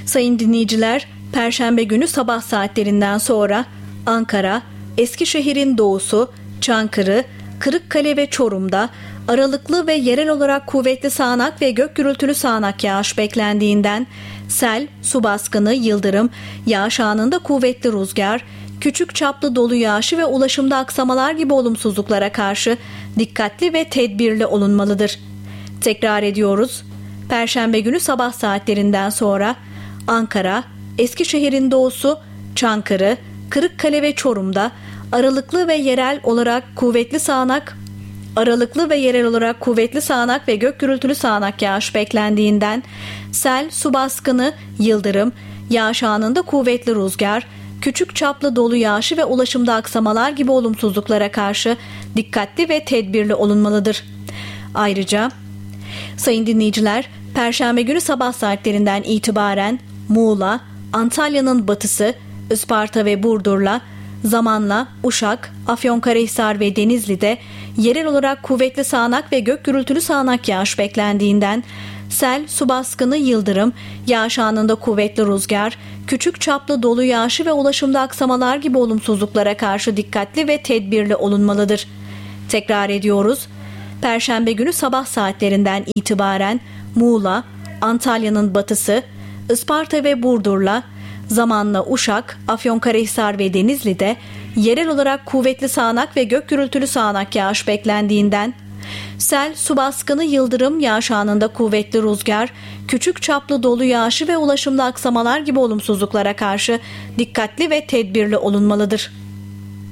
Sayın dinleyiciler, Perşembe günü sabah saatlerinden sonra Ankara, Eskişehir'in doğusu, Çankırı, Kırıkkale ve Çorum'da aralıklı ve yerel olarak kuvvetli sağanak ve gök gürültülü sağanak yağış beklendiğinden sel, su baskını, yıldırım, yağış anında kuvvetli rüzgar, küçük çaplı dolu yağışı ve ulaşımda aksamalar gibi olumsuzluklara karşı dikkatli ve tedbirli olunmalıdır. Tekrar ediyoruz. Perşembe günü sabah saatlerinden sonra Ankara, Eskişehir'in doğusu, Çankırı, Kırıkkale ve Çorum'da aralıklı ve yerel olarak kuvvetli sağanak ve gök gürültülü sağanak yağış beklendiğinden sel, su baskını, yıldırım, yağış anında kuvvetli rüzgar, küçük çaplı dolu yağışı ve ulaşımda aksamalar gibi olumsuzluklara karşı dikkatli ve tedbirli olunmalıdır. Ayrıca sayın dinleyiciler, Perşembe günü sabah saatlerinden itibaren Muğla, Antalya'nın batısı, Isparta ve Burdur'la zamanla Uşak, Afyonkarahisar ve Denizli'de yerel olarak kuvvetli sağanak ve gök gürültülü sağanak yağış beklendiğinden sel, su baskını, yıldırım, yağış anında kuvvetli rüzgar, küçük çaplı dolu yağışı ve ulaşımda aksamalar gibi olumsuzluklara karşı dikkatli ve tedbirli olunmalıdır. Tekrar ediyoruz. Perşembe günü sabah saatlerinden itibaren Muğla, Antalya'nın batısı, Isparta ve Burdur'la zamanla Uşak, Afyonkarahisar ve Denizli'de yerel olarak kuvvetli sağanak ve gök gürültülü sağanak yağış beklendiğinden sel, su baskını, yıldırım, yağış anında kuvvetli rüzgar, küçük çaplı dolu yağışı ve ulaşımda aksamalar gibi olumsuzluklara karşı dikkatli ve tedbirli olunmalıdır.